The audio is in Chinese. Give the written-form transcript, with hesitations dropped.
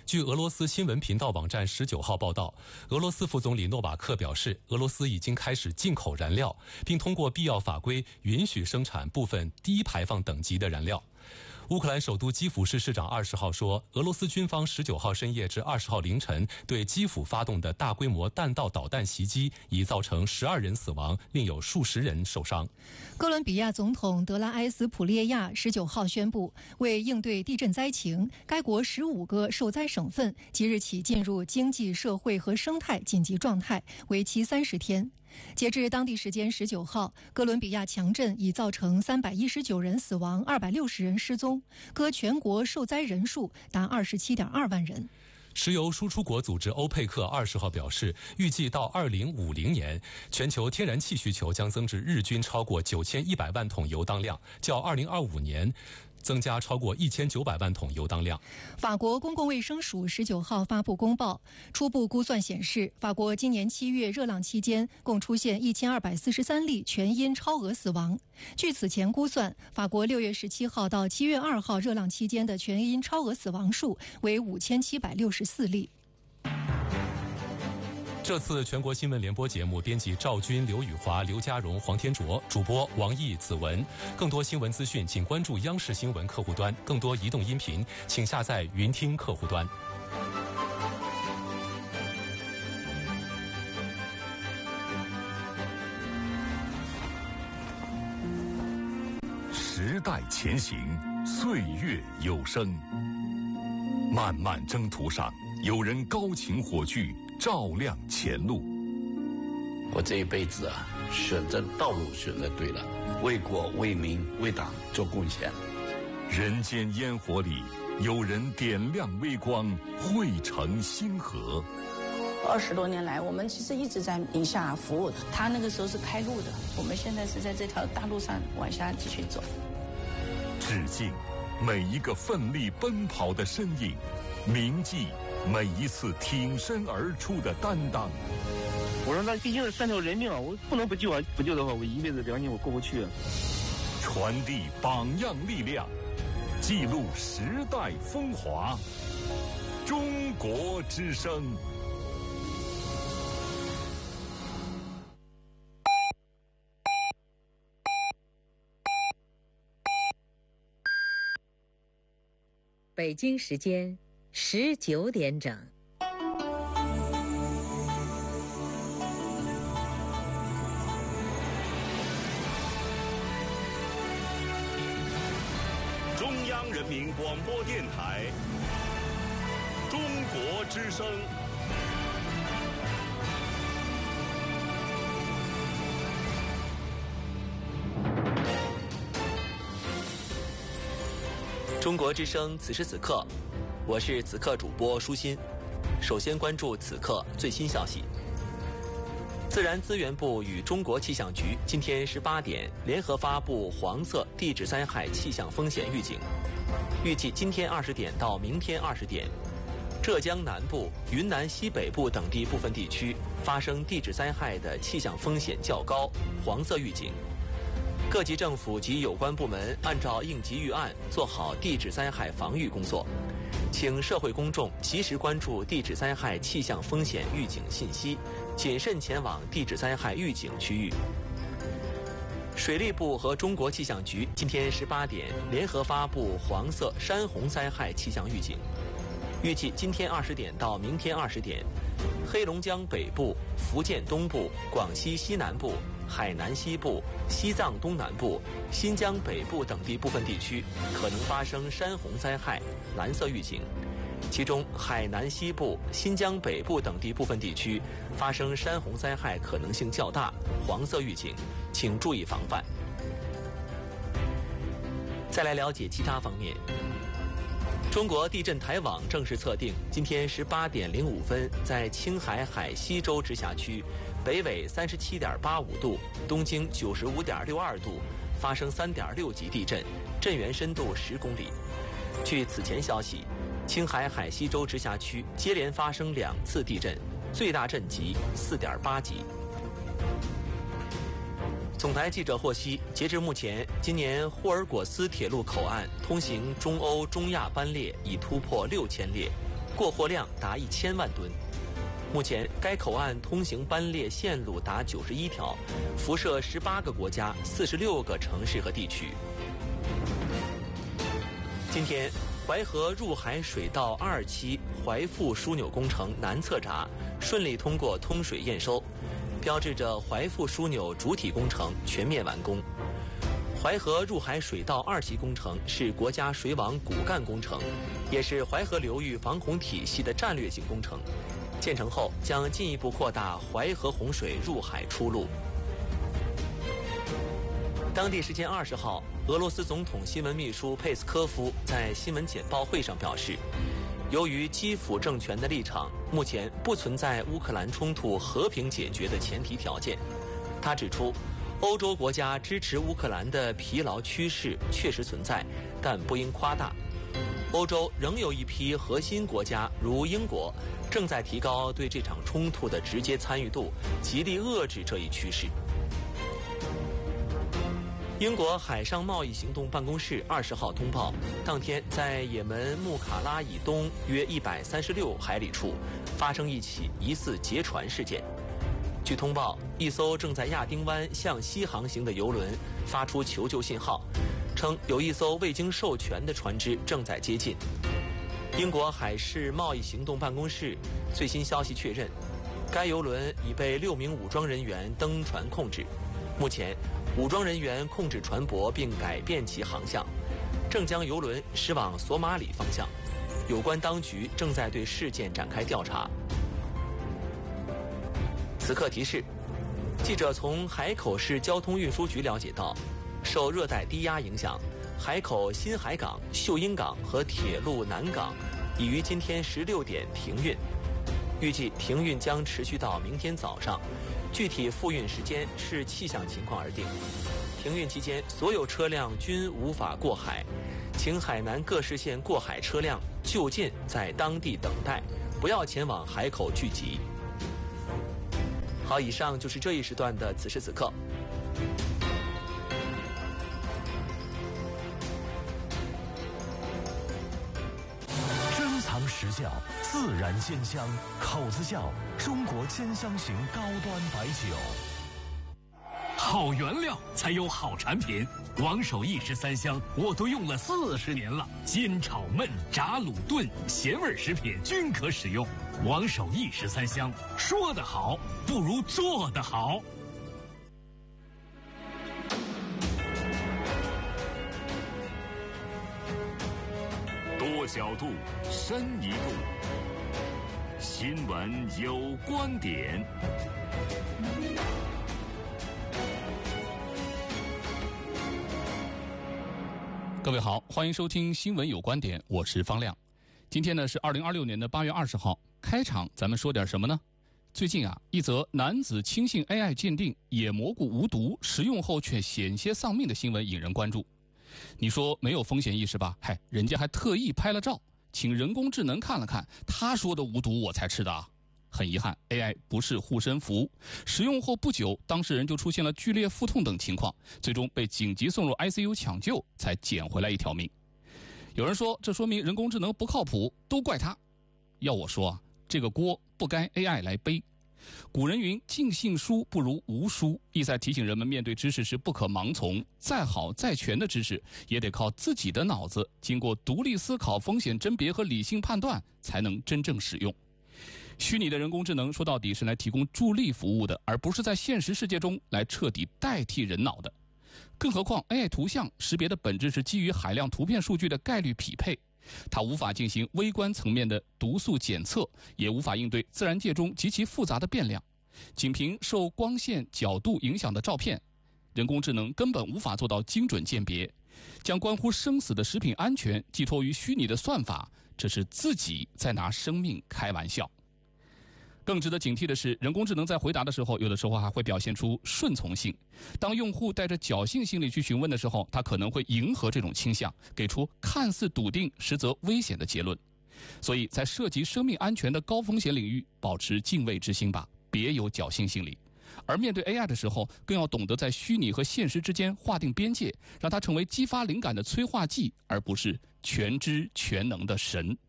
据俄罗斯新闻频道网站19号报道，俄罗斯副总理诺瓦克表示，俄罗斯已经开始进口燃料，并通过必要法规允许生产部分低排放等级的燃料。乌克兰首都基辅市市长20号说，俄罗斯军方19号深夜至20号凌晨对基辅发动的大规模弹道导弹袭击，已造成12人死亡，另有数十人受伤。 哥伦比亚总统德拉埃斯普列亚19号宣布，为应对地震灾情，该国15个受灾省份即日起进入经济社会和生态紧急状态，为期30天。截至当地时间19号，哥伦比亚强震已造成319人死亡，260人失踪，各全国受灾人数达27.2万人。 石油输出国组织欧佩克20号表示，预计到2050年，全球天然气需求将增至日均超过9100万桶油当量，较2025年增加超过1900万桶油当量。 法国公共卫生署19号发布公报，初步估算显示，法国今年7月热浪期间共出现1243例全因超额死亡。据此前估算，法国6月17号到7月2号热浪期间的全因超额死亡数为5764例。 这次全国新闻联播节目，编辑赵军、刘宇华、刘家荣、黄天卓，主播王毅、子文。更多新闻资讯，请关注央视新闻客户端；更多移动音频，请下载云听客户端。 时代前行，岁月有声。漫漫征途上，有人高擎火炬，照亮前路。 我这一辈子啊，选择道路选择对了，为国为民为党做贡献。 人间烟火里，有人点亮微光，汇成星河。 20多年来，我们其实一直在宁夏服务的。他那个时候是开路的，我们现在是在这条大路上往下继续走。 致敬每一个奋力奔跑的身影，铭记每一次挺身而出的担当。 我说那毕竟是3条人命啊，我不能不救啊！不救的话，我一辈子良心我过不去啊。 传递榜样力量，记录时代风华。中国之声。 北京时间19点整。 中央人民广播电台，中国之声。 中国之声，此时此刻，我是此刻主播舒心。首先关注此刻最新消息。自然资源部与中国气象局今天18点联合发布黄色地质灾害气象风险预警，预计今天20点到明天20点，浙江南部、云南西北部等地部分地区发生地质灾害的气象风险较高，黄色预警。各级政府及有关部门按照应急预案做好地质灾害防御工作，请社会公众及时关注地质灾害气象风险预警信息，谨慎前往地质灾害预警区域。水利部和中国气象局今天18点联合发布黄色山洪灾害气象预警，预计今天20点到明天20点，黑龙江北部、福建东部、广西西南部、海南西部、西藏东南部、新疆北部等地部分地区可能发生山洪灾害，蓝色预警。其中海南西部、新疆北部等地部分地区发生山洪灾害可能性较大，黄色预警，请注意防范。再来了解其他方面。中国地震台网正式测定，今天18点05分，在青海海西州直辖区北纬37.85度、东经95.62度发生3.6级地震，震源深度10公里。据此前消息，青海海西州直辖区接连发生2次地震，最大震级4.8级。总台记者获悉，截至目前，今年霍尔果斯铁路口岸通行中欧中亚班列已突破6000列， 过货量达1000万吨。目前，该口岸通行班列线路达91条，辐射18个国家、46个城市和地区。今天，淮河入海水道2期淮阜枢纽工程南侧闸顺利通过通水验收，标志着淮阜枢纽主体工程全面完工。淮河入海水道2期工程是国家水网骨干工程，也是淮河流域防洪体系的战略性工程。建成后将进一步扩大淮河洪水入海出路。当地时间20号，俄罗斯总统新闻秘书佩斯科夫在新闻简报会上表示，由于基辅政权的立场，目前不存在乌克兰冲突和平解决的前提条件。他指出，欧洲国家支持乌克兰的疲劳趋势确实存在，但不应夸大。欧洲仍有一批核心国家，如英国，正在提高对这场冲突的直接参与度，极力遏制这一趋势。英国海上贸易行动办公室20号通报，当天在也门穆卡拉以东约136海里处发生一起疑似劫船事件。据通报，一艘正在亚丁湾向西航行的邮轮发出求救信号，称有一艘未经授权的船只正在接近。英国海事贸易行动办公室最新消息确认，该邮轮已被6名武装人员登船控制。目前，武装人员控制船舶并改变其航向，正将邮轮驶往索马里方向。有关当局正在对事件展开调查。此刻提示，记者从海口市交通运输局了解到，受热带低压影响，海口新海港、秀英港和铁路南港已于今天16点停运，预计停运将持续到明天早上，具体复运时间视气象情况而定。停运期间，所有车辆均无法过海，请海南各市县过海车辆就近在当地等待，不要前往海口聚集。好，以上就是这一时段的此时此刻。 珍藏实窖，自然鲜香，口子窖中国兼香型高端白酒。 好原料才有好产品，王守义13香我都用了40年了，煎炒焖炸卤炖咸味食品均可使用。王守义13香，说得好不如做得好。 多角度，深一步。新闻有观点。 各位好，欢迎收听新闻有观点，我是方亮。今天呢是2026年的8月20号，开场咱们说点什么呢？最近一则男子轻信 AI 鉴定野蘑菇无毒，食用后却险些丧命的新闻引人关注。你说没有风险意识吧？嗨，人家还特意拍了照，请人工智能看了看，他说的无毒我才吃的啊。很遗憾 ，AI 不是护身符，使用后不久，当事人就出现了剧烈腹痛等情况，最终被紧急送入 ICU 抢救，才捡回来一条命。有人说，这说明人工智能不靠谱，都怪他。要我说这个锅不该 AI 来背。古人云：“尽信书不如无书”，意在提醒人们面对知识时不可盲从，再好再全的知识，也得靠自己的脑子，经过独立思考、风险甄别和理性判断，才能真正使用。虚拟的人工智能说到底是来提供助力服务的，而不是在现实世界中来彻底代替人脑的。更何况 AI 图像识别的本质是基于海量图片数据的概率匹配，它无法进行微观层面的毒素检测，也无法应对自然界中极其复杂的变量。仅凭受光线角度影响的照片，人工智能根本无法做到精准鉴别。将关乎生死的食品安全寄托于虚拟的算法，这是自己在拿生命开玩笑。更值得警惕的是，人工智能在回答的时候，有的时候还会表现出顺从性。当用户带着侥幸心理去询问的时候，它可能会迎合这种倾向，给出看似笃定实则危险的结论。所以在涉及生命安全的高风险领域，保持敬畏之心吧，别有侥幸心理。而面对 AI 的时候，更要懂得在虚拟和现实之间划定边界，让它成为激发灵感的催化剂，而不是全知全能的神。